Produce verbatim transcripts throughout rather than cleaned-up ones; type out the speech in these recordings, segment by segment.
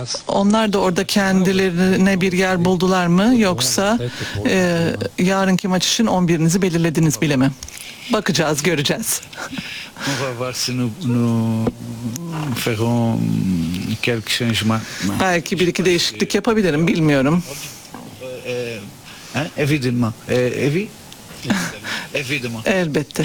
Onlar da orada kendilerine bir yer buldular mı, yoksa e, yarınki maç için on birinizi belirlediniz bile mi? Bakacağız, göreceğiz. Belki bir iki değişiklik yapabilirim, bilmiyorum. Elbette.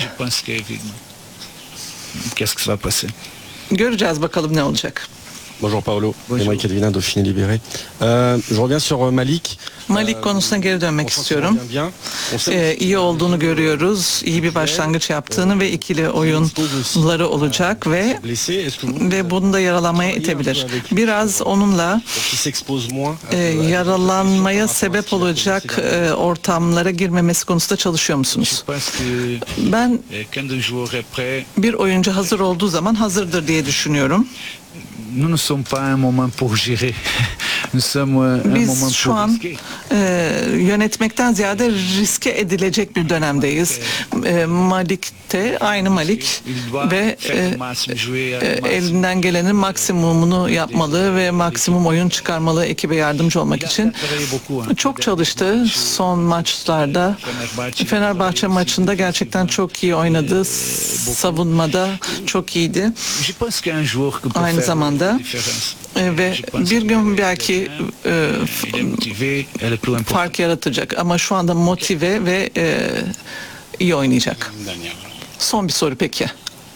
Göreceğiz bakalım ne olacak. Bonjour Paolo, Emre Cadevina, Dauphiné Libéré. Euh, je reviens sur Malik. Malik konusuna geri dönmek istiyorum. Ee, iyi olduğunu görüyoruz, iyi bir başlangıç yaptığını ve ikili oyunları olacak ve ve bunu da yaralanmaya itebilir. Biraz onunla e, yaralanmaya sebep olacak e, ortamlara girmemesi konusunda çalışıyor musunuz? Ben bir oyuncu hazır olduğu zaman hazırdır diye düşünüyorum. Biz şu an e, yönetmekten ziyade riske edilecek bir dönemdeyiz. E, Malik de aynı Malik ve e, e, elinden gelenin maksimumunu yapmalı ve maksimum oyun çıkarmalı ekibe yardımcı olmak için. Çok çalıştı son maçlarda. Fenerbahçe maçında gerçekten çok iyi oynadı. Savunmada çok iyiydi. Aynı zamanda e, ve bir gün belki e, fark yaratacak ama şu anda motive ve e, iyi oynayacak. Son bir soru peki.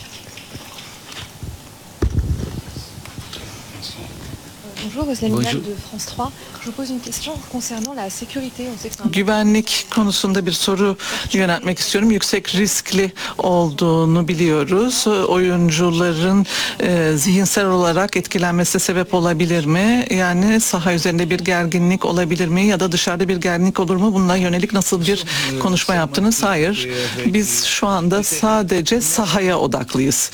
Bonjour, Roselyne Minal de France trois. Je pose une question concernant la sécurité. On sait que c'est un... Güvenlik konusunda bir soru yöneltmek istiyorum. Yüksek riskli olduğunu biliyoruz. Oyuncuların e, zihinsel olarak etkilenmesine sebep olabilir mi? Yani saha üzerinde bir gerginlik olabilir mi? Ya da dışarıda bir gerginlik olur mu? Bununla yönelik nasıl bir konuşma yaptınız? Hayır. Biz şu anda sadece sahaya odaklıyız.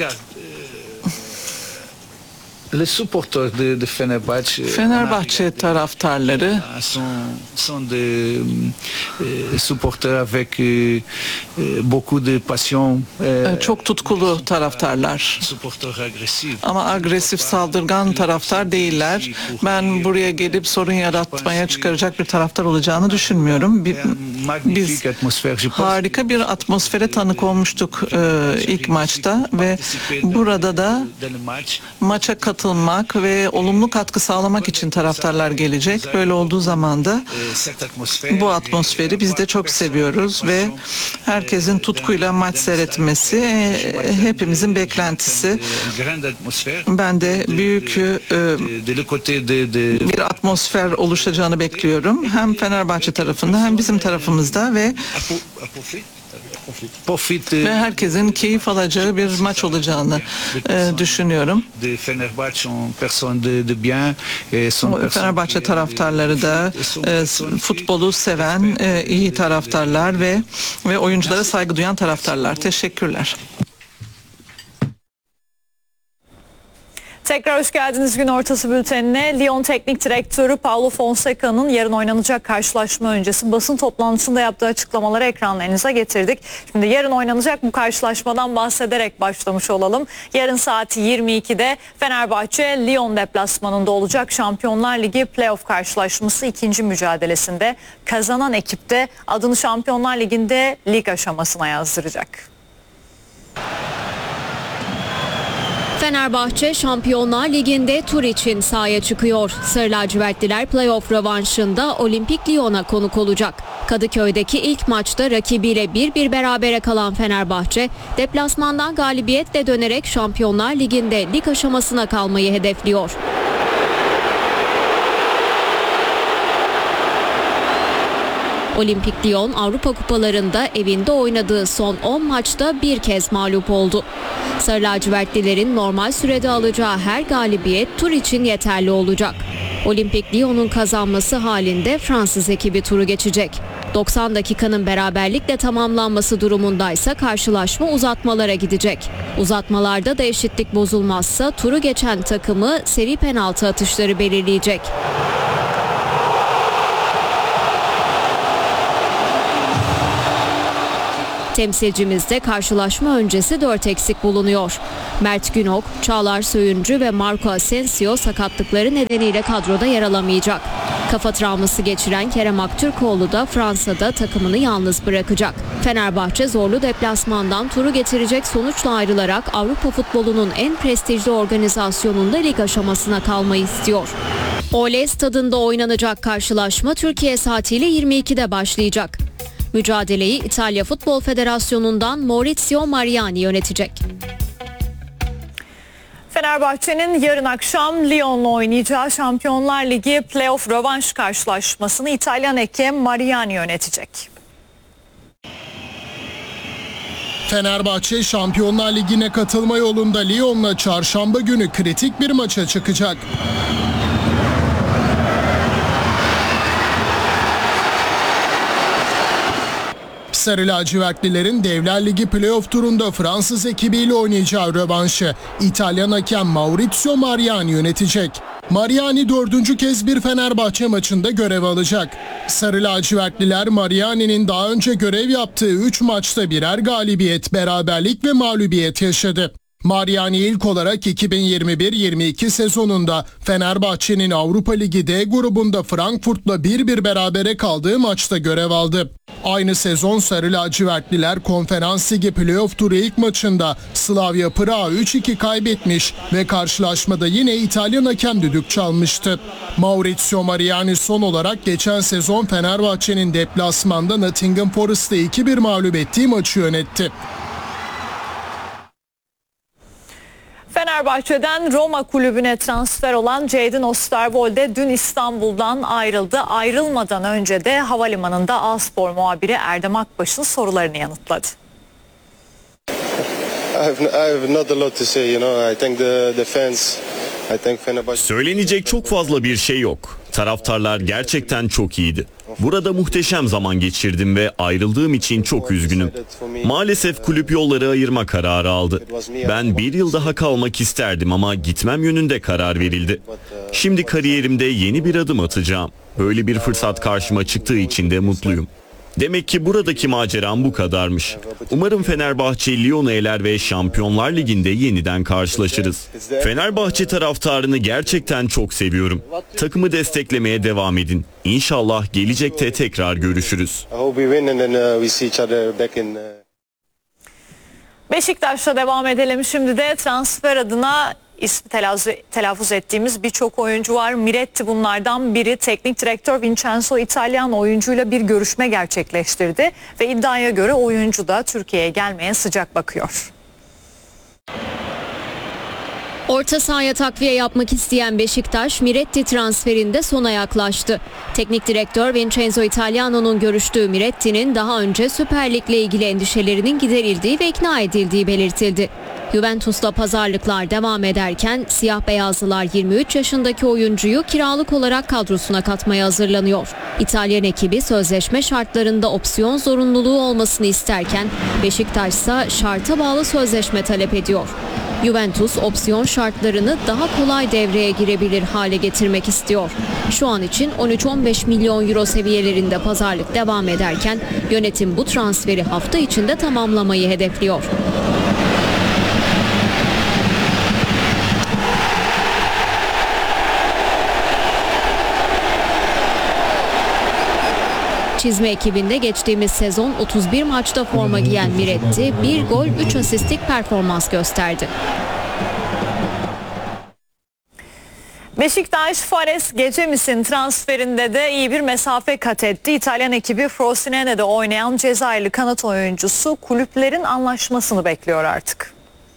Fenerbahçe taraftarları çok tutkulu taraftarlar ama agresif, saldırgan taraftar değiller. Ben buraya gelip sorun yaratmaya çıkaracak bir taraftar olacağını düşünmüyorum. Biz harika bir atmosfere tanık olmuştuk ilk maçta ve burada da maça katılmak katılmak ve olumlu katkı sağlamak için taraftarlar gelecek. Böyle olduğu zaman da bu atmosferi biz de çok seviyoruz ve herkesin tutkuyla maç seyretmesi hepimizin beklentisi. Ben de büyük bir atmosfer oluşacağını bekliyorum. Hem Fenerbahçe tarafında hem bizim tarafımızda ve ve herkesin keyif alacağı bir maç olacağını e, düşünüyorum. Fenerbahçe taraftarları da e, futbolu seven e, iyi taraftarlar ve ve oyunculara saygı duyan taraftarlar. Teşekkürler. Tekrar hoş geldiniz gün ortası bültenine. Lyon Teknik Direktörü Paulo Fonseca'nın yarın oynanacak karşılaşma öncesi basın toplantısında yaptığı açıklamaları ekranlarınıza getirdik. Şimdi yarın oynanacak bu karşılaşmadan bahsederek başlamış olalım. Yarın saat yirmi ikide Fenerbahçe Lyon deplasmanında olacak. Şampiyonlar Ligi playoff karşılaşması ikinci mücadelesinde kazanan ekipte adını Şampiyonlar Ligi'nde lig aşamasına yazdıracak. Fenerbahçe Şampiyonlar Ligi'nde tur için sahaya çıkıyor. Sarı lacivertliler playoff rövanşında Olimpik Lyon'a konuk olacak. Kadıköy'deki ilk maçta rakibiyle bir bir berabere kalan Fenerbahçe, deplasmandan galibiyetle dönerek Şampiyonlar Ligi'nde lig aşamasına kalmayı hedefliyor. Olimpik Lyon Avrupa Kupalarında evinde oynadığı son on maçta bir kez mağlup oldu. Sarı lacivertlilerin normal sürede alacağı her galibiyet tur için yeterli olacak. Olimpik Lyon'un kazanması halinde Fransız ekibi turu geçecek. doksan dakikanın beraberlikle tamamlanması durumundaysa karşılaşma uzatmalara gidecek. Uzatmalarda da eşitlik bozulmazsa turu geçen takımı seri penaltı atışları belirleyecek. Temsilcimizde karşılaşma öncesi dört eksik bulunuyor. Mert Günok, Çağlar Söyüncü ve Marco Asensio sakatlıkları nedeniyle kadroda yer alamayacak. Kafa travması geçiren Kerem Aktürkoğlu da Fransa'da takımını yalnız bırakacak. Fenerbahçe zorlu deplasmandan turu getirecek sonuçla ayrılarak Avrupa futbolunun en prestijli organizasyonunda lig aşamasına kalmayı istiyor. Oley stadında oynanacak karşılaşma Türkiye saatiyle yirmi ikide başlayacak. Mücadeleyi İtalya Futbol Federasyonu'ndan Maurizio Mariani yönetecek. Fenerbahçe'nin yarın akşam Lyon'la oynayacağı Şampiyonlar Ligi playoff rövanş karşılaşmasını İtalyan hakem Mariani yönetecek. Fenerbahçe Şampiyonlar Ligi'ne katılma yolunda Lyon'la çarşamba günü kritik bir maça çıkacak. Sarı lacivertlilerin Devler Ligi playoff turunda Fransız ekibiyle oynayacağı rövanşı İtalyan hakem Maurizio Mariani yönetecek. Mariani dördüncü kez bir Fenerbahçe maçında görev alacak. Sarı lacivertliler Mariani'nin daha önce görev yaptığı üç maçta birer galibiyet, beraberlik ve mağlubiyet yaşadı. Mariani ilk olarak iki bin yirmi bir yirmi iki sezonunda Fenerbahçe'nin Avrupa Ligi D grubunda Frankfurt'la bir bir berabere kaldığı maçta görev aldı. Aynı sezon Sarı lacivertliler Konferans Ligi playoff turu ilk maçında Slavia Prag'a üç iki kaybetmiş ve karşılaşmada yine İtalyan hakem düdük çalmıştı. Maurizio Mariani son olarak geçen sezon Fenerbahçe'nin deplasmanda Nottingham Forest'ı iki bir mağlup ettiği maçı yönetti. Fenerbahçe'den Roma kulübüne transfer olan Jadon Osterwolde dün İstanbul'dan ayrıldı. Ayrılmadan önce de havalimanında A-Spor muhabiri Erdem Akbaş'ın sorularını yanıtladı. Söylenecek çok fazla bir şey yok. Taraftarlar gerçekten çok iyiydi. Burada muhteşem zaman geçirdim ve ayrıldığım için çok üzgünüm. Maalesef kulüp yolları ayırma kararı aldı. Ben bir yıl daha kalmak isterdim ama gitmem yönünde karar verildi. Şimdi kariyerimde yeni bir adım atacağım. Böyle bir fırsat karşıma çıktığı için de mutluyum. Demek ki buradaki maceram bu kadarmış. Umarım Fenerbahçe Lyon'u eler ve Şampiyonlar Ligi'nde yeniden karşılaşırız. Fenerbahçe taraftarını gerçekten çok seviyorum. Takımı desteklemeye devam edin. İnşallah gelecekte tekrar görüşürüz. Beşiktaş'ta devam edelim. Şimdi de transfer adına ismi telaffuz, telaffuz ettiğimiz birçok oyuncu var. Miretti bunlardan biri. Teknik direktör Vincenzo Italiano oyuncuyla bir görüşme gerçekleştirdi ve iddiaya göre oyuncu da Türkiye'ye gelmeye sıcak bakıyor. Orta sahaya takviye yapmak isteyen Beşiktaş, Miretti transferinde sona yaklaştı. Teknik direktör Vincenzo Italiano'nun görüştüğü Miretti'nin daha önce Süper Lig'le ilgili endişelerinin giderildiği ve ikna edildiği belirtildi. Juventus'ta pazarlıklar devam ederken siyah beyazlılar yirmi üç yaşındaki oyuncuyu kiralık olarak kadrosuna katmaya hazırlanıyor. İtalyan ekibi sözleşme şartlarında opsiyon zorunluluğu olmasını isterken Beşiktaş ise şarta bağlı sözleşme talep ediyor. Juventus opsiyon şartlarını daha kolay devreye girebilir hale getirmek istiyor. Şu an için on üç on beş milyon euro seviyelerinde pazarlık devam ederken yönetim bu transferi hafta içinde tamamlamayı hedefliyor. Çizme ekibinde geçtiğimiz sezon otuz bir maçta forma giyen Miretti bir gol üç asistlik performans gösterdi. Beşiktaş Fares Gecemis'in transferinde de iyi bir mesafe kat etti. İtalyan ekibi Frosinene'de oynayan Cezayirli kanat oyuncusu kulüplerin anlaşmasını bekliyor artık.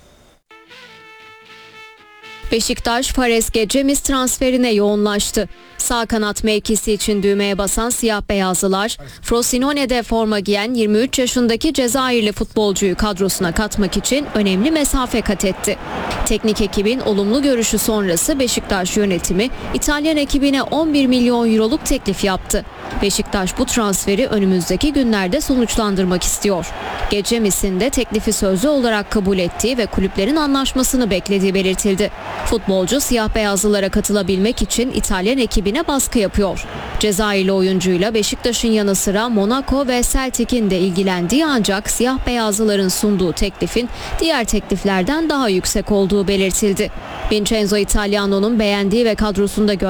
Beşiktaş Fares Gecemis transferine yoğunlaştı. Sağ kanat mevkisi için düğmeye basan siyah beyazlılar, Frosinone'de forma giyen yirmi üç yaşındaki Cezayirli futbolcuyu kadrosuna katmak için önemli mesafe kat etti. Teknik ekibin olumlu görüşü sonrası Beşiktaş yönetimi İtalyan ekibine on bir milyon euroluk teklif yaptı. Beşiktaş bu transferi önümüzdeki günlerde sonuçlandırmak istiyor. Gecemis'in de teklifi sözlü olarak kabul ettiği ve kulüplerin anlaşmasını beklediği belirtildi. Futbolcu siyah beyazlılara katılabilmek için İtalyan ekibine baskı yapıyor. Cezayirli oyuncuyla Beşiktaş'ın yanı sıra Monaco ve Celtic'in de ilgilendiği ancak siyah beyazlıların sunduğu teklifin diğer tekliflerden daha yüksek olduğu belirtildi. Vincenzo Italiano'nun beğendiği ve kadrosunda